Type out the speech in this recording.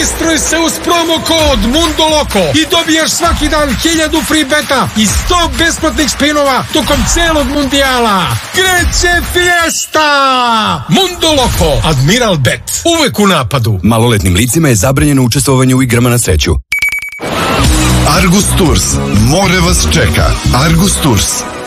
Registruj se uz promo kod Mundo Loco i dobiješ svaki dan 1000 free beta i 100 besplatnih spinova tokom celog mundijala. Kreće fiesta! Mundo Loco, Admiral Bet, uvek u napadu. Maloletnim licima je zabranjeno učestvovanje u igrama na sreću. Argus Tours more vas čeka. Argus Tours.